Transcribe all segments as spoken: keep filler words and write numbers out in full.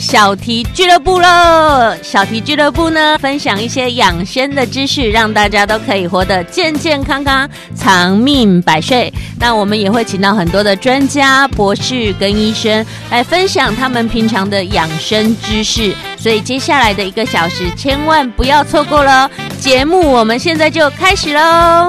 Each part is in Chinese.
小题俱乐部喽！小题俱乐部呢，分享一些养生的知识，让大家都可以活得健健康康、长命百岁。那我们也会请到很多的专家、博士跟医生来分享他们平常的养生知识，所以接下来的一个小时千万不要错过了。节目我们现在就开始喽！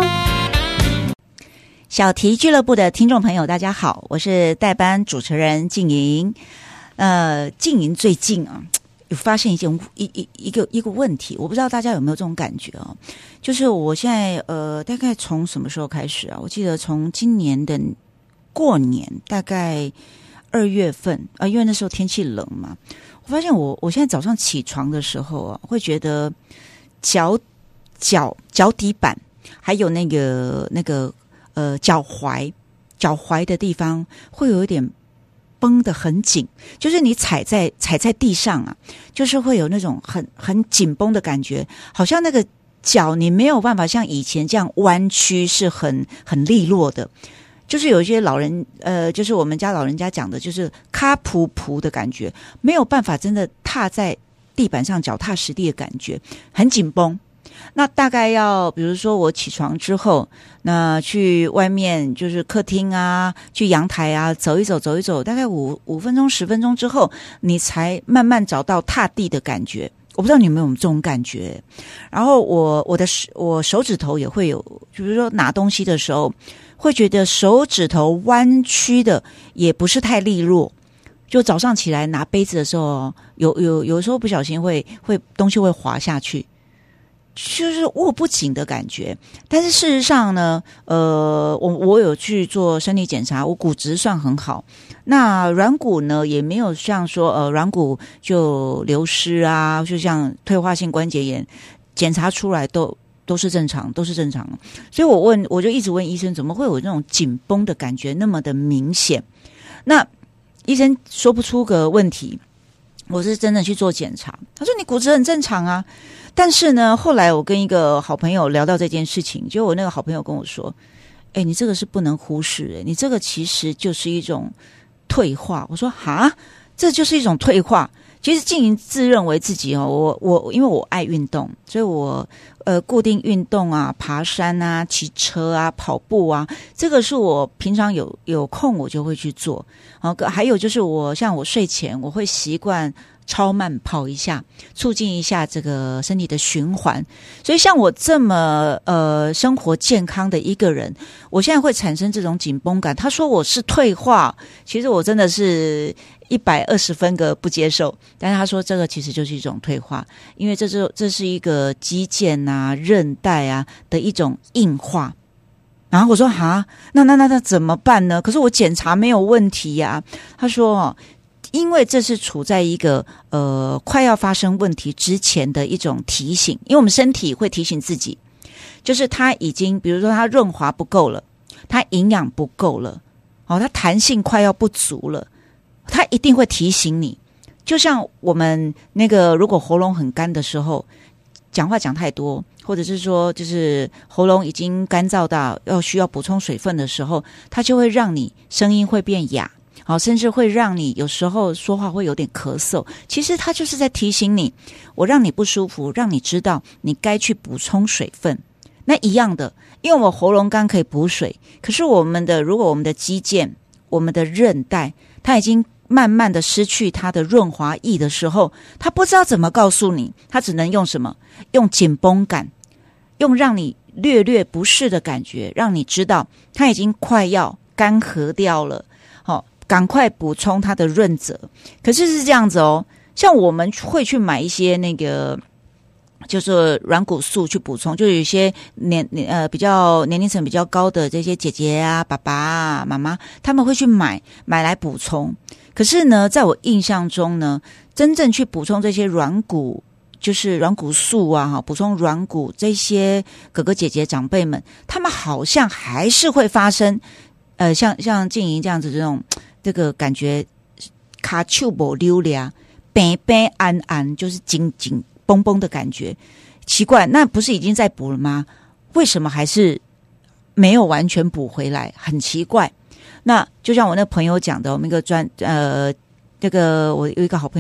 小题俱乐部的听众朋友，大家好，我是代班主持人静莹。呃，静莹最近啊，有发现一件一一一个一个问题，我不知道大家有没有这种感觉啊？就是我现在呃，大概从什么时候开始啊？我记得从今年的过年，大概二月份啊、呃，因为那时候天气冷嘛，我发现我我现在早上起床的时候啊，会觉得脚脚脚底板还有那个那个呃脚踝脚踝的地方会有一点绷得很紧，就是你踩在踩在地上啊，就是会有那种很很紧绷的感觉，好像那个脚你没有办法像以前这样弯曲，是很很利落的。就是有一些老人，呃，就是我们家老人家讲的，就是卡噗噗的感觉，没有办法真的踏在地板上脚踏实地的感觉，很紧绷。那大概要比如说我起床之后，那去外面就是客厅啊，去阳台啊走一走走一走，大概五五分钟十分钟之后，你才慢慢找到踏地的感觉。我不知道你有没有这种感觉。然后我我的我手指头也会有，比如说拿东西的时候，会觉得手指头弯曲的也不是太利落。就早上起来拿杯子的时候，有有有时候不小心会会东西会滑下去。就是握不紧的感觉，但是事实上呢，呃，我我有去做身体检查，我骨质算很好，那软骨呢也没有像说呃软骨就流失啊，就像退化性关节炎，检查出来都都是正常，都是正常。所以我问，我就一直问医生，怎么会有那种紧绷的感觉那么的明显？那医生说不出个问题，我是真的去做检查，他说你骨质很正常啊。但是呢，后来我跟一个好朋友聊到这件事情，就我那个好朋友跟我说，哎，你这个是不能忽视，哎，你这个其实就是一种退化。我说哈，这就是一种退化。其实静莹自认为自己哦，我我因为我爱运动，所以我呃固定运动啊，爬山啊，骑车啊，跑步啊，这个是我平常有有空我就会去做。然后还有就是我像我睡前我会习惯超慢跑一下，促进一下这个身体的循环。所以像我这么呃生活健康的一个人，我现在会产生这种紧绷感。他说我是退化，其实我真的是一百二十分个不接受。但是他说这个其实就是一种退化，因为这是这是一个肌腱啊、韧带啊的一种硬化。然后我说哈，那那那那怎么办呢？可是我检查没有问题呀、啊。他说哦，因为这是处在一个呃快要发生问题之前的一种提醒，因为我们身体会提醒自己，就是它已经比如说它润滑不够了，它营养不够了，哦，它弹性快要不足了，它一定会提醒你。就像我们那个如果喉咙很干的时候，讲话讲太多，或者是说就是喉咙已经干燥到要需要补充水分的时候，它就会让你声音会变哑，好，甚至会让你有时候说话会有点咳嗽。其实它就是在提醒你，我让你不舒服，让你知道你该去补充水分。那一样的，因为我喉咙干可以补水，可是我们的如果我们的肌腱、我们的韧带，它已经慢慢的失去它的润滑液的时候，它不知道怎么告诉你，它只能用什么？用紧绷感，用让你略略不适的感觉，让你知道它已经快要干涸掉了。好，赶快补充它的润泽。可是是这样子哦，像我们会去买一些那个就是软骨素去补充，就有一些年呃比较年龄层比较高的这些姐姐啊、爸爸啊、妈妈，他们会去买买来补充。可是呢，在我印象中呢，真正去补充这些软骨，就是软骨素啊，哈，补充软骨这些哥哥姐姐长辈们，他们好像还是会发生，呃，像像静莹这样子这种这个感觉，卡丘不溜俩，白白安安，就是紧紧绷绷的感觉。奇怪，那不是已经在补了吗？为什么还是没有完全补回来？很奇怪。那就像我那个朋友讲的，我们一个专呃，这个我有一个好朋友。